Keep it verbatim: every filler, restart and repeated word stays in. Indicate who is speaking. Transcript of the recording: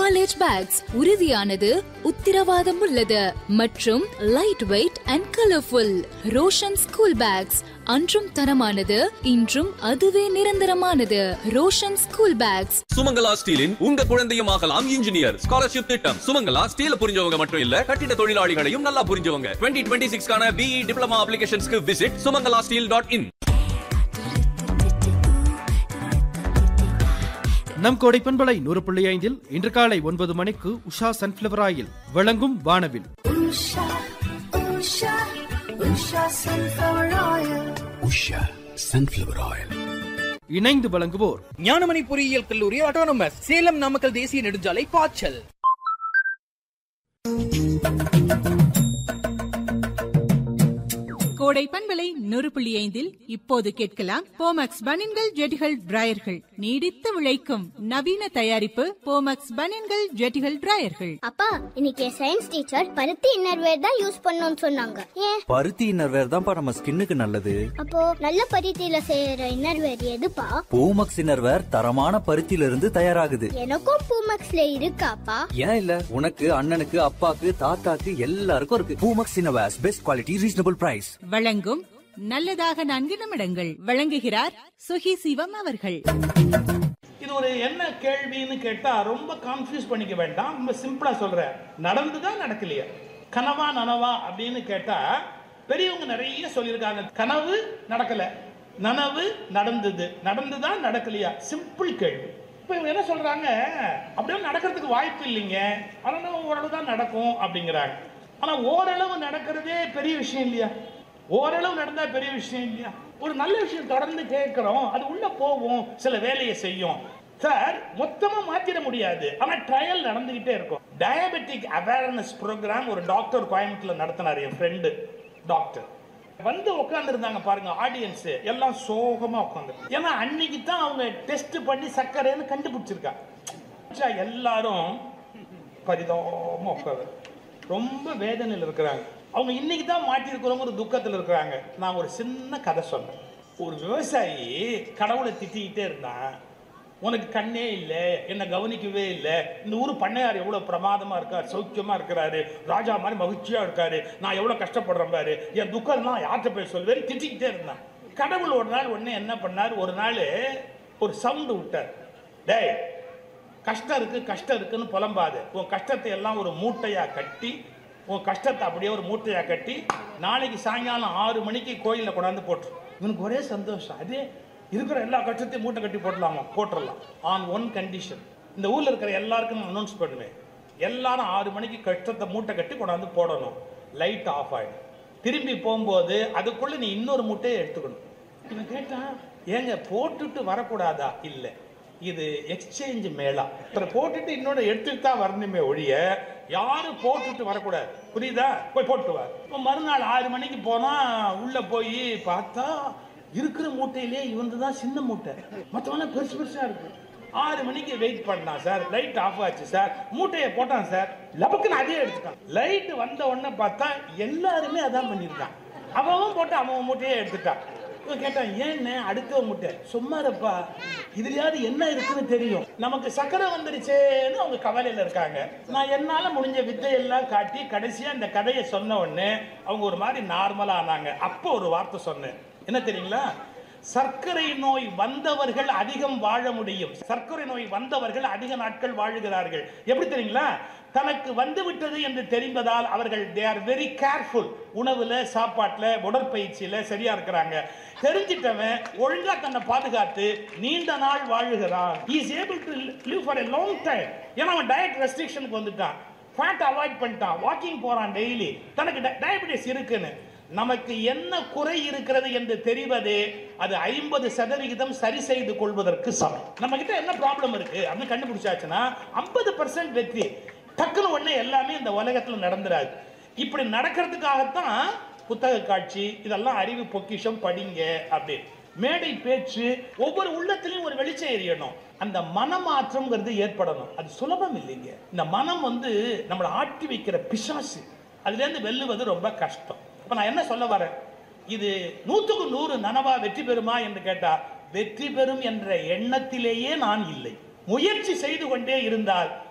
Speaker 1: College bags உறுதியானது, உத்திரவாதம் உள்ளது மற்றும் light weight and colourful. Roshan school packs அன்றும் தரமானது, இன்றும் அதுவே நிரந்தரமானது. Roshan school packs.
Speaker 2: சுமங்கலா ஸ்டீலின் உங்க குழந்தையும் ஆகலாம் இன்ஜினியர் ஸ்காலர்ஷிப் திட்டம். சுமங்கலா ஸ்டீல் புரிஞ்சவங்க மட்டும் இல்ல, கட்டிட தொழிலாளிகளையும் நல்லா புரிஞ்சவங்க. டுவெண்ட்டி டுவெண்ட்டி சிக்ஸ் கான BE diploma அப்ளிகேஷன்ஸ்க்கு visit Sumangala steel dot in.
Speaker 3: நம் கோடை பண்பலை நூறு புள்ளி ஐந்தில் இன்று காலை ஒன்பது மணிக்கு உஷா சன்ஃபிளவர் ஆயில் வழங்கும் வானவில். இணைந்து வழங்குவோர்
Speaker 4: ஞானமணி பொறியியல் கல்லூரி ஆட்டோனமஸ், சேலம் நாமக்கல் தேசிய நெடுஞ்சாலை பாய்ச்சல்.
Speaker 5: கோடை பண்பலை நூறு புள்ளி ஐந்தில் இப்போது கேட்கலாம் போமக்ஸ் பனியன்கள் ஜெட்டிகள் டிராயர்கள். நீடித்து உழைக்கும் நவீன தயாரிப்பு போமக்ஸ் பனியன்கள் ஜெட்டிகள் டிராயர்கள்.
Speaker 6: அப்பா, இன்னைக்கு சயின்ஸ் டீச்சர் பருத்தி இன்னர்வேர் தான் யூஸ் பண்ணணும்னு சொன்னாங்க. ஏன்?
Speaker 7: பருத்தி இன்னர்வேர் தான்ப்பா நம்ம ஸ்கின்னுக்கு நல்லது.
Speaker 6: அப்போ நல்ல பருத்தியில செய்யற இன்னர்வேர் எதுப்பா?
Speaker 7: பூமக்ஸ் இன்னர்வேர் தரமான பருத்தியில இருந்து தயாராகுது.
Speaker 6: எனக்கும் பூமக்ஸ்ல இருக்காப்பா?
Speaker 7: ஏன் இல்ல, உனக்கு அண்ணனுக்கு அப்பாக்கு தாத்தாக்கு எல்லாருக்கும் இருக்கு. Poomex innerwear, best quality, reasonable price.
Speaker 5: வழங்கும் நல்லதாக நான்கு நிமிடங்கள். வழங்குகிறார் சுகி சிவம் அவர்கள்.
Speaker 8: இது ஒரு என்ன கேள்வின்னு கேட்டா ரொம்ப கன்ஃபியூஸ் பண்ணிக்க வேண்டாம். ரொம்ப சிம்பிளா சொல்றேன். நடந்துதா நடக்கலையா, கனவா நனவா அப்படின்னு கேட்டா பெரியவங்க நிறைய சொல்லியிருக்காங்க. கனவு நடக்கல, நனவு நடந்தது, நடந்துதான் நடக்கலையா. சிம்பிள் கேள்வி. இப்போ இவங்க என்ன சொல்றாங்க, அப்படியே நடக்கிறதுக்கு வாய்ப்பு இல்லைங்க, ஆனால் ஓரளவு தான் நடக்கும் அப்படிங்கிறாங்க. ஆனா ஓரளவு நடக்கிறதே பெரிய விஷயம் இல்லையா? ஓரளவு நடந்தா பெரிய விஷயம் இல்லையா? ஒரு நல்ல விஷயம் தொடர்ந்து கேட்கிறோம், அது உள்ள போவோம், சில வேலையை செய்யும். சார், மொத்தமா மாத்திர முடியாது, ஆனா ட்ரையல் நடந்துகிட்டே இருக்கும். டயபெட்டிக் அவேர்னஸ் ப்ரோக்ராம் ஒரு டாக்டர் கோயம்புத்தூர்ல நடத்தினார். என் ஃப்ரெண்டு டாக்டர் வந்து உட்கார்ந்து இருந்தாங்க பாருங்க. ஆடியன்ஸ் எல்லாம் சோகமா உட்காந்து, ஏன்னா அன்னைக்கு தான் அவங்க டெஸ்ட் பண்ணி சர்க்கரைன்னு கண்டுபிடிச்சிருக்காங்க. எல்லாரும் பரிதாபமா உட்காந்து ரொம்ப வேதனையில் இருக்கிறாங்க. அவங்க இன்னைக்கு தான் மாட்டிருக்கிறவங்க ஒரு துக்கத்தில் இருக்கிறாங்க. நான் ஒரு சின்ன கதை சொன்னேன். ஒரு விவசாயி கடவுளை திட்டிக்கிட்டே இருந்தான். உனக்கு கண்ணே இல்லை, என்னை கவனிக்கவே இல்லை, இந்த ஊர் பண்ணையார் எவ்வளோ பிரமாதமாக இருக்கார், சௌக்கியமாக இருக்கிறாரு, ராஜா மாதிரி மகிழ்ச்சியாக இருக்காரு, நான் எவ்வளோ கஷ்டப்படுறேன் பாரு, என் துக்கம்லாம் யார்கிட்ட போய் சொல்வேன் திட்டிக்கிட்டே இருந்தான். கடவுள் ஒரு நாள் ஒன்று என்ன பண்ணார், ஒரு நாள் ஒரு சவுண்டு விட்டார். டேய், கஷ்டம் இருக்கு கஷ்டம் இருக்குன்னு புலம்பாது, உன் கஷ்டத்தை எல்லாம் ஒரு மூட்டையாக கட்டி, உன் கஷ்டத்தை அப்படியே ஒரு மூட்டையாக கட்டி நாளைக்கு சாயங்காலம் ஆறு மணிக்கு கோயிலில் கொண்டாந்து போட்டுரு. இவனுக்கு ஒரே சந்தோஷம். அதே இருக்கிற எல்லா கஷ்டத்தையும் மூட்டை கட்டி போட்டலாமா? போட்டுடலாம். ஆன் ஒன் கண்டிஷன், இந்த ஊரில் இருக்கிற எல்லாருக்கும் நான் அனௌன்ஸ் பண்ணுவேன், எல்லாரும் ஆறு மணிக்கு கஷ்டத்தை மூட்டை கட்டி கொண்டாந்து போடணும். லைட் ஆஃப் ஆகிடும். திரும்பி போகும்போது அதுக்குள்ளே நீ இன்னொரு மூட்டையை எடுத்துக்கணும். இவன் கேட்டான், ஏங்க போட்டுட்டு வரக்கூடாதா? இல்லை, இது எக்ஸ்சேஞ்ச் மேளா. போட்டுட்டு இன்னொன்று எடுத்துட்டு தான் வரணுமே ஒழிய யாரும் போட்டுட்டு வரக்கூடாது. புரியுதா? போய் போட்டு வர. இப்போ மறுநாள் ஆறு மணிக்கு போனா உள்ள போய் பார்த்தா இருக்கிற மூட்டையிலே இவந்து தான் சின்ன மூட்டை, மற்றவங்க பெருசு பெருசா இருக்கு. ஆறு மணிக்கு வெயிட் பண்ணான் சார், லைட் ஆஃப் ஆச்சு சார், மூட்டையை போட்டான் சார், லபக்குன்னு அதே எடுத்துட்டான். லைட் வந்த உடனே பார்த்தா எல்லாருமே அதான் பண்ணியிருக்கான். அவன் போட்டு அவன் மூட்டையே எடுத்துட்டான். கேட்டான், ஏன்னு அடுத்த முட்டை? சும்மா இருப்பா, இதுலயாவது என்ன இருக்குன்னு தெரியும், நமக்கு சக்கரை வந்துருச்சேன்னு அவங்க கவலையில இருக்காங்க. நான் என்னால முடிஞ்ச வித்தையெல்லாம் காட்டி கடைசியா இந்த கதையை சொன்ன உடனே அவங்க ஒரு மாதிரி நார்மலா ஆனாங்க. அப்போ ஒரு வார்த்தை சொன்னேன், என்ன தெரியுங்களா? சர்க்கரை நோய் வந்தவர்கள் அதிகம் வாழ முடியும், சர்க்கரை நோய் வந்தவர்கள் அதிக நாட்கள் வாழுகிறார்கள். எப்படி தெரியுங்களா? தனக்கு வந்து விட்டது என்று தெரிந்ததால் அவர்கள் they are very careful. உணவுல, சாப்பாட்டுல, உடற்பயிற்சியில சரியா இருக்கிறாங்க. தெரிஞ்சிட்டவன் ஒழுங்கா தன்னை பாதுகாத்து நீண்ட நாள் வாழுகிறான். he is able to live for a long time. ஏன்னா அவன் டயட் ரெஸ்ட்ரிக்ஷனுக்கு வந்துட்டான், ஃபேட் அவாய்ட் பண்ணிட்டான், வாக்கிங் போறான் டெய்லி, தனக்கு டயபெட்டிஸ் இருக்குன்னு. நமக்கு என்ன குறை இருக்கிறது என்று தெரிவதே அது ஐம்பது சதவிகிதம் சரி செய்து கொள்வதற்கு சமம். நம்ம கிட்ட என்ன ப்ராப்ளம் இருக்கு அப்படின்னு கண்டுபிடிச்சாச்சுன்னா ஐம்பது பர்சன்ட் வெற்றி. டக்குன்னு ஒண்ணு எல்லாமே இந்த உலகத்துல நடந்துராது. இப்படி நடக்கிறதுக்காகத்தான் புத்தக காட்சி, இதெல்லாம் அறிவு பொக்கிஷம், படிங்க அப்படி மேடை பேச்சு, ஒவ்வொரு உள்ளத்திலையும் ஒரு வெளிச்சம் எரியணும். அந்த மனமாற்றம்ங்கிறது ஏற்படணும். அது சுலபம் இல்லைங்க. இந்த மனம் வந்து நம்மளை ஆட்டி வைக்கிற பிசாசு, அதுல இருந்து வெல்லுவது ரொம்ப கஷ்டம். இப்ப நான் என்ன சொல்ல வரேன், இது நூற்றுக்கு நூறு நனவா வெற்றி பெறுமா என்று கேட்டா வெற்றி பெறும் என்ற எண்ணத்திலேயே நான் இல்லை. முயற்சி செய்து கொண்டே இருந்தால்